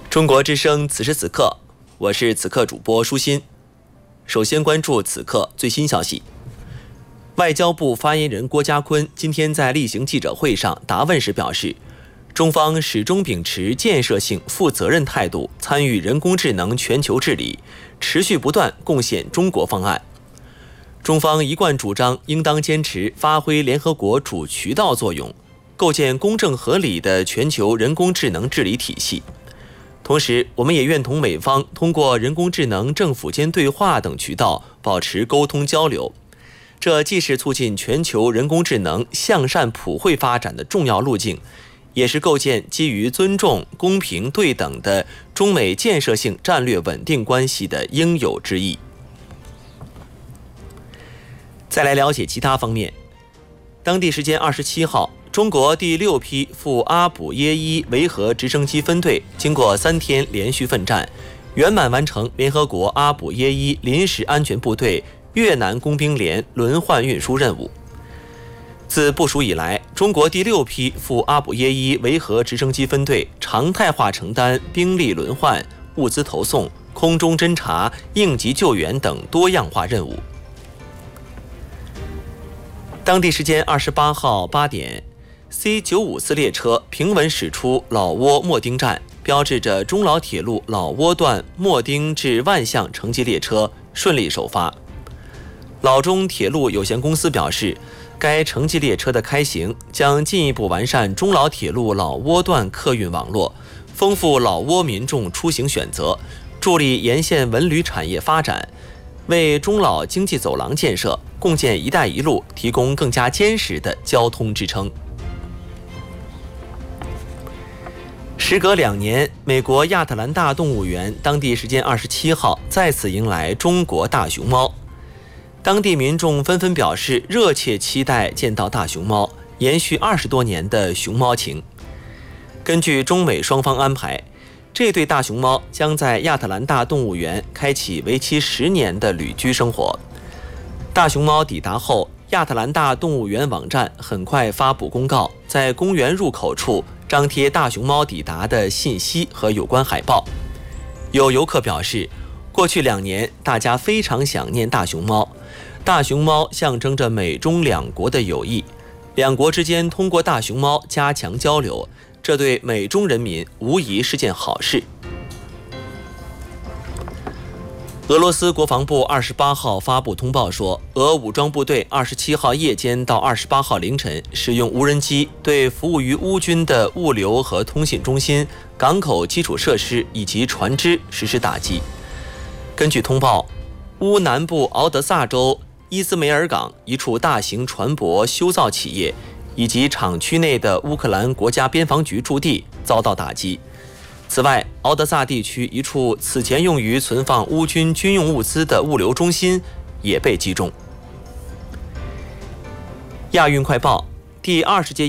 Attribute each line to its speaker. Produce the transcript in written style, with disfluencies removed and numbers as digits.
Speaker 1: 中国之声此时此刻，我是此刻主播舒心。首先关注此刻最新消息。外交部发言人郭家坤今天在例行记者会上答问时表示，中方始终秉持建设性、负责任态度，参与人工智能全球治理，持续不断贡献中国方案。中方一贯主张应当坚持发挥联合国主渠道作用，构建公正合理的全球人工智能治理体系。同时，我们也愿同美方通过人工智能政府间对话等渠道保持沟通交流，这既是促进全球人工智能向善普惠发展的重要路径，也是构建基于尊重、公平、对等的中美建设性战略稳定关系的应有之义。再来了解其他方面。当地时间27号，中国第6批赴阿卜耶伊维和直升机分队经过3天连续奋战，圆满完成联合国阿卜耶伊临时安全部队越南工兵连轮换运输任务。自部署以来，中国第6批赴阿卜耶伊维和直升机分队常态化承担兵力轮换、物资投送、空中侦察、应急救援等多样化任务。当地时间28号8点，C954列车平稳驶出老挝莫丁站，标志着中老铁路老挝段莫丁至万象城际列车顺利首发。老中铁路有限公司表示，该城际列车的开行将进一步完善中老铁路老挝段客运网络，丰富老挝民众出行选择，助力沿线文旅产业发展，为中老经济走廊建设、共建“一带一路”提供更加坚实的交通支撑。时隔2年，美国亚特兰大动物园当地时间27号再次迎来中国大熊猫，当地民众纷纷表示热切期待见到大熊猫，延续20多年的熊猫情。根据中美双方安排，这对大熊猫将在亚特兰大动物园开启为期10年的旅居生活。大熊猫抵达后，亚特兰大动物园网站很快发布公告，在公园入口处张贴大熊猫抵达的信息和有关海报。有游客表示，过去2年大家非常想念大熊猫，大熊猫象征着美中两国的友谊，两国之间通过大熊猫加强交流，这对美中人民无疑是件好事。俄罗斯国防部28号发布通报说，俄武装部队27号夜间到28号凌晨使用无人机对服务于乌军的物流和通信中心、港口基础设施以及船只实施打击。根据通报，乌南部敖德萨州伊兹梅尔港一处大型船舶修造企业以及厂区内的乌克兰国家边防局驻地遭到打击。此外，敖德萨地区一处此前用于存放乌军军用物资的物流中心也被击中。亚运快报，第20届